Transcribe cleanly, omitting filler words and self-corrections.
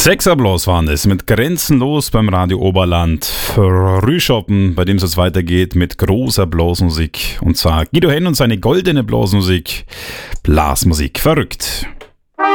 Sechserblas waren es mit Grenzenlos beim Radio Oberland. Frühschoppen, bei dem es jetzt weitergeht mit großer Blasmusik. Und zwar Guido Henn und seine goldene Blasmusik. Blasmusik, verrückt.